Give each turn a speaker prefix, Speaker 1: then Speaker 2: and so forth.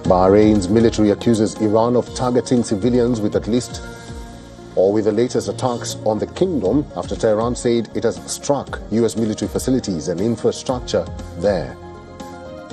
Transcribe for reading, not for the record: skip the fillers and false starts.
Speaker 1: Bahrain's military accuses Iran of targeting civilians with the latest attacks on the kingdom after Tehran said it has struck U.S. military facilities and infrastructure there.